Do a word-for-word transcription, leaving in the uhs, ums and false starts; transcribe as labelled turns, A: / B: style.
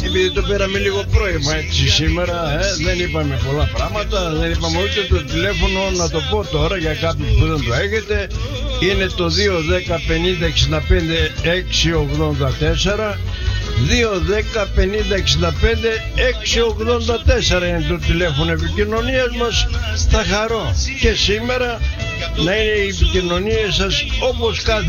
A: επειδή το πήραμε λίγο πρόημα έτσι σήμερα, ε, δεν είπαμε πολλά πράγματα, δεν είπαμε ούτε το τηλέφωνο, να το πω τώρα για κάποιους που δεν το έχετε. Είναι το δύο δέκα πενήντα εξήντα πέντε έξι ογδόντα τέσσερα, δύο δέκα πενήντα εξήντα πέντε έξι ογδόντα τέσσερα είναι το τηλέφωνο επικοινωνίας μας. Θα χαρώ και σήμερα να είναι οι επικοινωνίες σας όπως κάθε